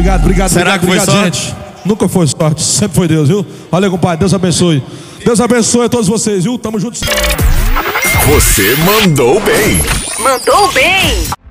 Será que foi obrigado, sorte? gente. Nunca foi sorte, sempre foi Deus, viu? Valeu, compadre, Deus abençoe. Deus abençoe a todos vocês, viu? Tamo juntos. Você mandou bem. Mandou bem.